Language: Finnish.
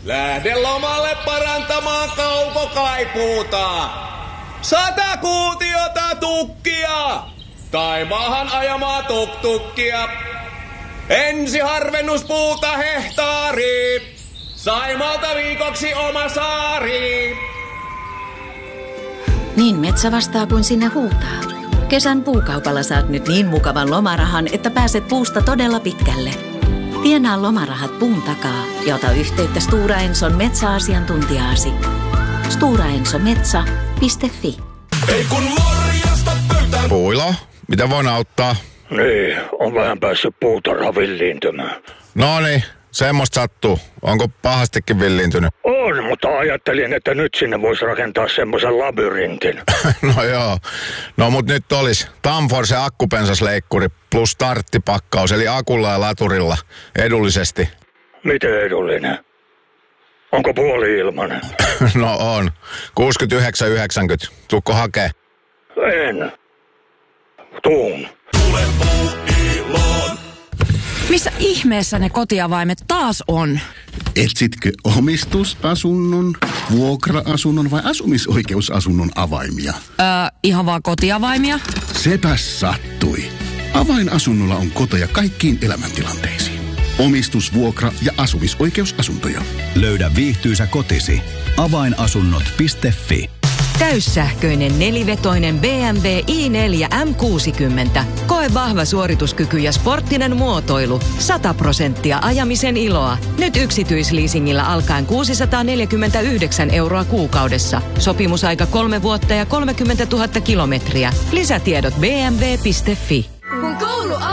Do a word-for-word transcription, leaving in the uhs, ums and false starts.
Lähde lomalle parantamaan kaukokaipuuta. Sata kuutiota tukkia. Tai maahan ajamaa tuktukkia. Ensi harvennuspuuta hehtaari. Saimalta viikoksi oma saari. Niin metsä vastaa kuin sinne huutaa. Kesän puukaupalla saat nyt niin mukavan lomarahan, että pääset puusta todella pitkälle. Tienaa lomarahat puun takaa ja ota yhteyttä Stora Enson metsäasiantuntijaasi. Stora Enso Metsä piste fi. Ei kun morjesta pöytään. Puilo, mitä voin auttaa? Niin, on vähän päässyt puutarha villiintymään. No niin, semmoista sattuu. Onko pahastikin villiintynyt? On, mutta ajattelin, että nyt sinne voisi rakentaa semmoisen labyrintin. No joo. No mut nyt olisi Tamforce akkupensasleikkuri plus starttipakkaus, eli akulla ja laturilla edullisesti. Miten edullinen? Onko puoli ilmanen? No on. kuusikymmentäyhdeksän yhdeksänkymmentä. Tuukko hakee? En. Tuun. Tule Puuiloon. Missä ihmeessä ne kotiavaimet taas on? Etsitkö omistusasunnon, vuokra-asunnon vai asumisoikeusasunnon avaimia? Öö, ihan vaan kotiavaimia? Sepäs sattui. Avainasunnolla on koteja kaikkiin elämäntilanteisiin. Omistus, vuokra ja asumisoikeusasuntoja. Löydä viihtyisä kotisi. avainasunnot piste fi. Täyssähköinen nelivetoinen B M W i neljä M kuusikymmentä. Koe vahva suorituskyky ja sporttinen muotoilu. sata prosenttia ajamisen iloa. Nyt yksityisleasingillä alkaen kuusisataaneljäkymmentäyhdeksän euroa kuukaudessa. Sopimusaika kolme vuotta ja kolmekymmentätuhatta kilometriä. Lisätiedot b m w piste fi. Kun